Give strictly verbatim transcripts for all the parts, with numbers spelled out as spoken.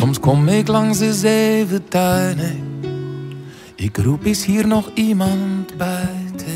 Soms kom ik langs de zeven tuinen. Ik roep, is hier nog iemand buiten?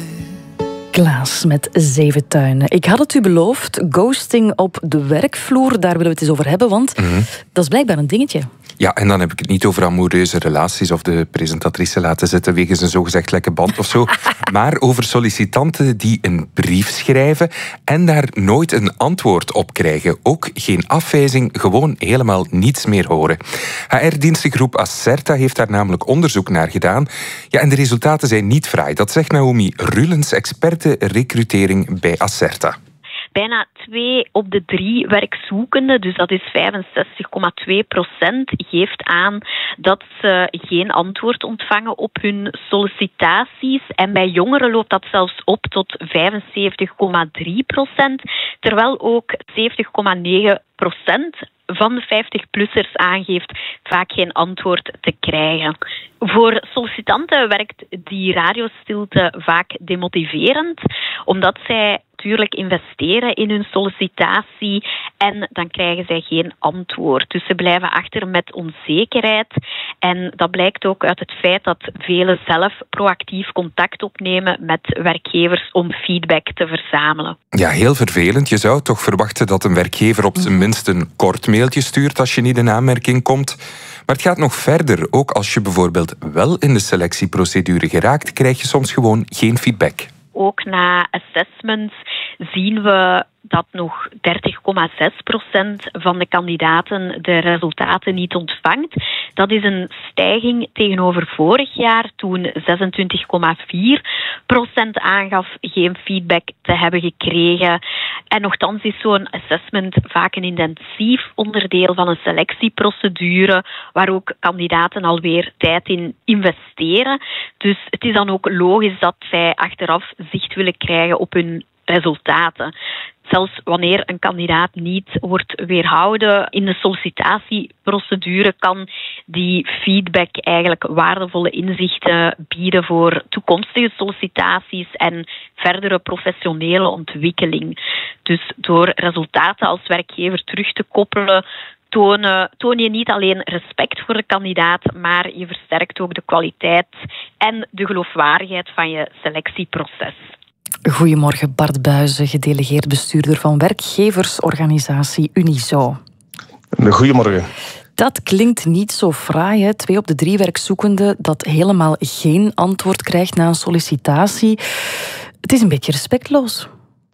Klaas met Zeven Tuinen. Ik had het u beloofd, ghosting op de werkvloer, daar willen we het eens over hebben, want mm-hmm. dat is blijkbaar een dingetje. Ja, en dan heb ik het niet over amoureuze relaties of de presentatrice laten zitten wegens een zogezegd lekke band of zo, maar over sollicitanten die een brief schrijven en daar nooit een antwoord op krijgen. Ook geen afwijzing, gewoon helemaal niets meer horen. H R-dienstengroep Acerta heeft daar namelijk onderzoek naar gedaan. Ja, en de resultaten zijn niet fraai. Dat zegt Naomi Rulens, experte recrutering bij Acerta. Bijna twee op de drie werkzoekenden, dus dat is vijfenzestig komma twee procent, geeft aan dat ze geen antwoord ontvangen op hun sollicitaties. En bij jongeren loopt dat zelfs op tot vijfenzeventig komma drie procent, terwijl ook zeventig komma negen procent van de vijftig-plussers aangeeft vaak geen antwoord te krijgen. Voor sollicitanten werkt die radiostilte vaak demotiverend, omdat zij natuurlijk investeren in hun sollicitatie en dan krijgen zij geen antwoord. Dus ze blijven achter met onzekerheid en dat blijkt ook uit het feit dat velen zelf proactief contact opnemen met werkgevers om feedback te verzamelen. Ja, heel vervelend. Je zou toch verwachten dat een werkgever op zijn minst een kort mailtje stuurt als je niet in aanmerking komt. Maar het gaat nog verder. Ook als je bijvoorbeeld wel in de selectieprocedure geraakt, krijg je soms gewoon geen feedback. Ook na assessments zien we dat nog dertig komma zes procent van de kandidaten de resultaten niet ontvangt. Dat is een stijging tegenover vorig jaar, toen zesentwintig komma vier procent aangaf geen feedback te hebben gekregen. En nochtans is zo'n assessment vaak een intensief onderdeel van een selectieprocedure, waar ook kandidaten alweer tijd in investeren. Dus het is dan ook logisch dat zij achteraf zicht willen krijgen op hun resultaten. Zelfs wanneer een kandidaat niet wordt weerhouden in de sollicitatieprocedure, kan die feedback eigenlijk waardevolle inzichten bieden voor toekomstige sollicitaties en verdere professionele ontwikkeling. Dus door resultaten als werkgever terug te koppelen, Toon, toon je niet alleen respect voor de kandidaat, maar je versterkt ook de kwaliteit en de geloofwaardigheid van je selectieproces. Goedemorgen, Bart Buijzen, gedelegeerd bestuurder van werkgeversorganisatie Unizo. Goedemorgen. Dat klinkt niet zo fraai, hè? Twee op de drie werkzoekenden dat helemaal geen antwoord krijgt na een sollicitatie. Het is een beetje respectloos.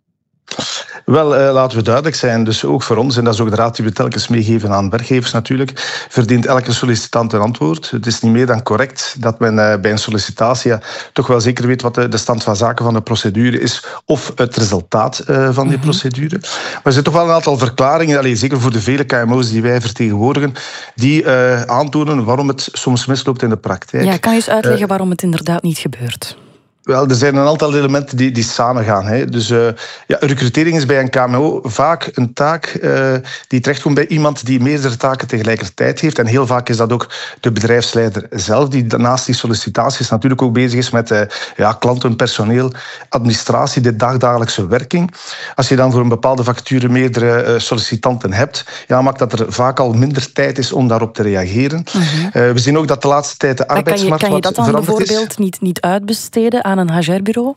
Wel, uh, laten we duidelijk zijn, dus ook voor ons, en dat is ook de raad die we telkens meegeven aan werkgevers natuurlijk, verdient elke sollicitant een antwoord. Het is niet meer dan correct dat men uh, bij een sollicitatie ja, toch wel zeker weet wat de, de stand van zaken van de procedure is, of het resultaat uh, van die mm-hmm. procedure. Maar er zijn toch wel een aantal verklaringen, allez, zeker voor de vele K M O's die wij vertegenwoordigen, die uh, aantonen waarom het soms misloopt in de praktijk. Ja, kan je eens uitleggen uh, waarom het inderdaad niet gebeurt? Wel, er zijn een aantal elementen die, die samengaan. Hè. Dus uh, ja, recrutering is bij een K M O vaak een taak uh, die terechtkomt bij iemand die meerdere taken tegelijkertijd heeft. En heel vaak is dat ook de bedrijfsleider zelf, die naast die sollicitaties natuurlijk ook bezig is met uh, ja, klanten, personeel, administratie, de dagdagelijkse werking. Als je dan voor een bepaalde vacature meerdere uh, sollicitanten hebt, ja, maakt dat er vaak al minder tijd is om daarop te reageren. Mm-hmm. Uh, we zien ook dat de laatste tijd de arbeidsmarkt wat veranderd is. Kan je dat dan bijvoorbeeld is. niet, niet uitbesteden aan een H R-bureau?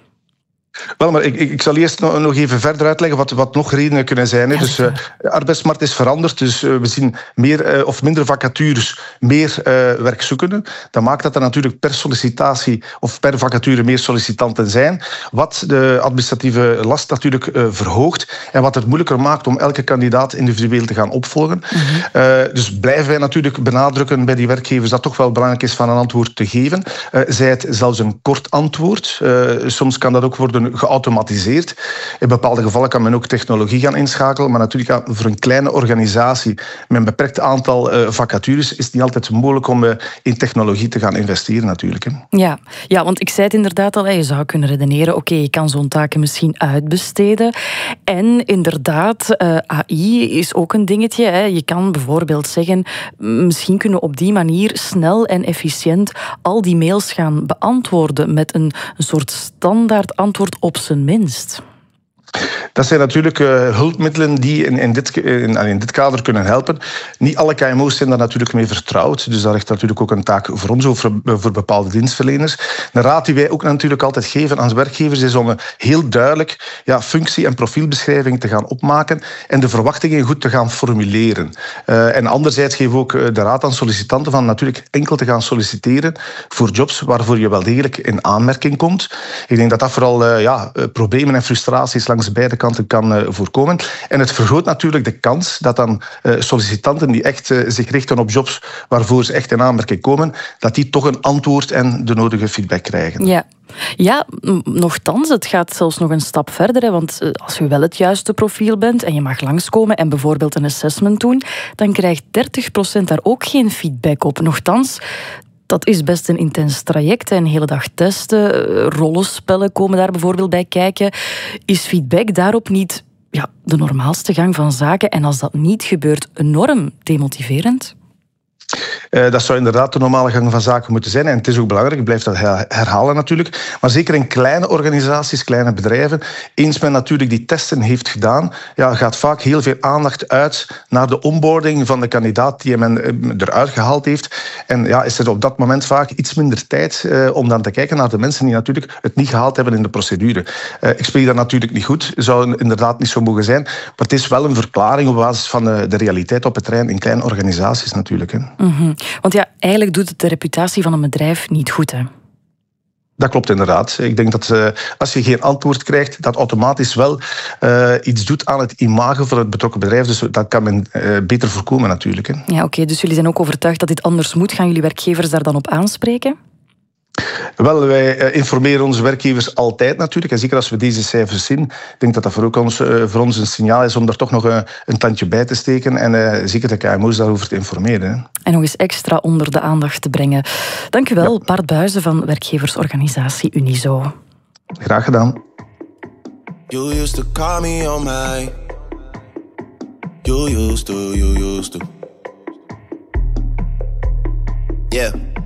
Wel, maar ik, ik zal eerst nog, nog even verder uitleggen wat, wat nog redenen kunnen zijn. Hè. Ja, dus uh, de arbeidsmarkt is veranderd, dus uh, we zien meer uh, of minder vacatures, meer uh, werkzoekenden. Dat maakt dat er natuurlijk per sollicitatie of per vacature meer sollicitanten zijn, wat de administratieve last natuurlijk uh, verhoogt en wat het moeilijker maakt om elke kandidaat individueel te gaan opvolgen. Mm-hmm. Uh, dus blijven wij natuurlijk benadrukken bij die werkgevers dat toch wel belangrijk is van een antwoord te geven. Uh, zij het zelfs een kort antwoord. Uh, soms kan dat ook worden geautomatiseerd. In bepaalde gevallen kan men ook technologie gaan inschakelen, maar natuurlijk voor een kleine organisatie met een beperkt aantal uh, vacatures is het niet altijd mogelijk om uh, in technologie te gaan investeren natuurlijk. Hè. Ja. ja, want ik zei het inderdaad al, je zou kunnen redeneren, oké, okay, je kan zo'n taken misschien uitbesteden. En inderdaad, uh, A I is ook een dingetje. Hè. Je kan bijvoorbeeld zeggen, misschien kunnen we op die manier snel en efficiënt al die mails gaan beantwoorden met een, een soort standaard antwoord op zijn minst. Dat Dat zijn natuurlijk uh, hulpmiddelen die in, in, dit, in, in dit kader kunnen helpen. Niet alle K M O's zijn daar natuurlijk mee vertrouwd. Dus dat ligt natuurlijk ook een taak voor ons, of voor, voor bepaalde dienstverleners. De raad die wij ook natuurlijk altijd geven aan werkgevers is om een heel duidelijk ja, functie- en profielbeschrijving te gaan opmaken en de verwachtingen goed te gaan formuleren. Uh, en anderzijds geven we ook de raad aan sollicitanten van natuurlijk enkel te gaan solliciteren voor jobs waarvoor je wel degelijk in aanmerking komt. Ik denk dat dat vooral uh, ja, problemen en frustraties langs beide kanten kan uh, voorkomen. En het vergroot natuurlijk de kans dat dan uh, sollicitanten die echt uh, zich richten op jobs waarvoor ze echt in aanmerking komen, dat die toch een antwoord en de nodige feedback krijgen. Ja. Ja, nochtans, het gaat zelfs nog een stap verder. Hè, want als je wel het juiste profiel bent en je mag langskomen en bijvoorbeeld een assessment doen, dan krijgt dertig procent daar ook geen feedback op. Nochtans, dat is best een intens traject. Een hele dag testen, rollenspellen komen daar bijvoorbeeld bij kijken. Is feedback daarop niet ja, de normaalste gang van zaken? En als dat niet gebeurt, enorm demotiverend? Uh, dat zou inderdaad de normale gang van zaken moeten zijn. En het is ook belangrijk, ik blijf dat herhalen natuurlijk. Maar zeker in kleine organisaties, kleine bedrijven, eens men natuurlijk die testen heeft gedaan, ja, gaat vaak heel veel aandacht uit naar de onboarding van de kandidaat die men eruit gehaald heeft. En ja, is er op dat moment vaak iets minder tijd uh, om dan te kijken naar de mensen die natuurlijk het niet gehaald hebben in de procedure. Uh, ik spreek dat natuurlijk niet goed, zou inderdaad niet zo mogen zijn. Maar het is wel een verklaring op basis van de, de realiteit op het terrein in kleine organisaties natuurlijk. Hè. Mm-hmm. Want ja, eigenlijk doet het de reputatie van een bedrijf niet goed, hè? Dat klopt inderdaad. Ik denk dat uh, als je geen antwoord krijgt, dat automatisch wel uh, iets doet aan het imago van het betrokken bedrijf. Dus dat kan men uh, beter voorkomen natuurlijk. Hè. Ja, oké. Okay. Dus jullie zijn ook overtuigd dat dit anders moet. Gaan jullie werkgevers daar dan op aanspreken? Wel, wij informeren onze werkgevers altijd natuurlijk. En zeker als we deze cijfers zien. Ik denk dat dat voor, ook ons, voor ons een signaal is om daar toch nog een, een tandje bij te steken. En uh, zeker de K M O's daarover te informeren. Hè. En nog eens extra onder de aandacht te brengen. Dank u wel, ja. Bart Buijzen van werkgeversorganisatie Unizo. Graag gedaan. You used to call me on my... You used to, you used to... Yeah.